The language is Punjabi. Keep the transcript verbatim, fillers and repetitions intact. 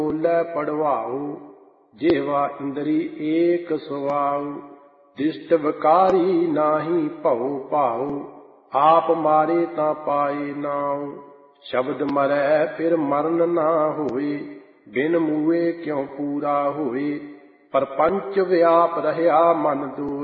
ਬੋਲੇ ਪੜਵਾਉ, ਜਿਹਵਾ ਇੰਦਰੀ ਏਕ ਸੁਆਉ। ਦ੍ਰਿਸ਼ਟ ਵਿਕਾਰੀ ਨਾਹੀ ਭਉ ਭਾਉ, ਆਪ ਮਾਰੇ ਤਾਂ ਪਾਏ ਨਾਉ। ਸ਼ਬਦ ਮਰੈ ਫਿਰ ਮਰਨ ਨਾ ਹੋਏ, ਬਿਨ ਮੂਏ ਕਿਉ ਪੂਰਾ ਹੋਏ। ਪਰਪੰਚ ਵਿਆਪ ਰਹਿਆ ਮਨ ਦੂਰ,